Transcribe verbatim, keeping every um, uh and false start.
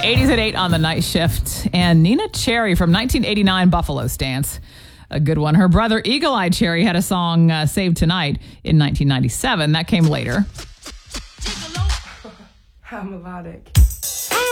eighties at eight on the night shift. And Nina Cherry from nineteen eighty-nine, Buffalo Stance. A good one. Her brother, Eagle Eye Cherry, had a song, uh, Saved Tonight, in nineteen ninety-seven. That came later. How melodic.